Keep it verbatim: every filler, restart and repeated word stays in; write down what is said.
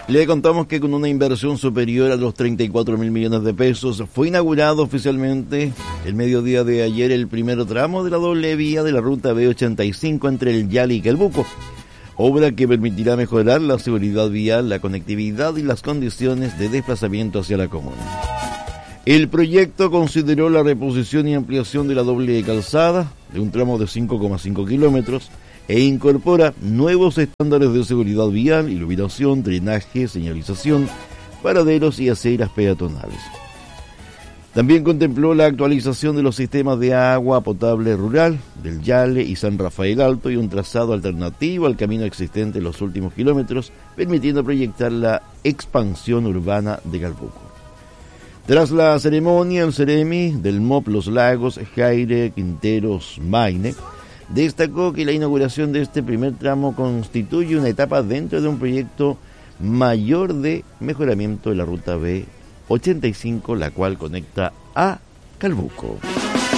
Le contamos que con una inversión superior a los treinta y cuatro mil millones de pesos fue inaugurado oficialmente el mediodía de ayer el primer tramo de la doble vía de la ruta B ochenta y cinco entre el Yali y Calbuco, obra que permitirá mejorar la seguridad vial, la conectividad y las condiciones de desplazamiento hacia la comuna. El proyecto consideró la reposición y ampliación de la doble calzada de un tramo de cinco coma cinco kilómetros e incorpora nuevos estándares de seguridad vial, iluminación, drenaje, señalización, paraderos y aceras peatonales. También contempló la actualización de los sistemas de agua potable rural del Yale y San Rafael Alto y un trazado alternativo al camino existente en los últimos kilómetros, permitiendo proyectar la expansión urbana de Calbuco. Tras la ceremonia, el Ceremi del M O P Los Lagos, Jaire Quinteros Maine, destacó que la inauguración de este primer tramo constituye una etapa dentro de un proyecto mayor de mejoramiento de la ruta B ochenta y cinco, la cual conecta a Calbuco.